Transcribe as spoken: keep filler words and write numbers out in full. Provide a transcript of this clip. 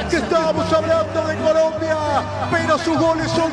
que estábamos hablando de Colombia, pero sus goles son